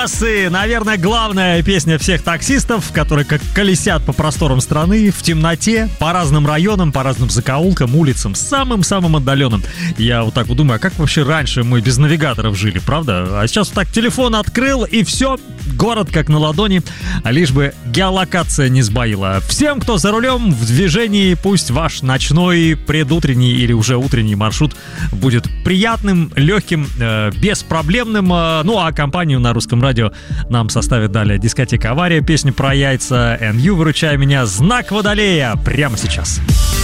Наверное, главная песня всех таксистов, которые как колесят по просторам страны в темноте, по разным районам, по разным закоулкам, улицам, самым-самым отдаленным. Я вот так вот думаю, а как вообще раньше мы без навигаторов жили, правда? А сейчас вот так телефон открыл, и все, город как на ладони, лишь бы геолокация не сбоила. Всем, кто за рулем, в движении, пусть ваш ночной, предутренний или уже утренний маршрут будет приятным, легким, беспроблемным. Ну а компанию на Русском радио нам составит далее дискотека «Авария», песня про яйца, NU «Выручай меня», знак Водолея прямо сейчас.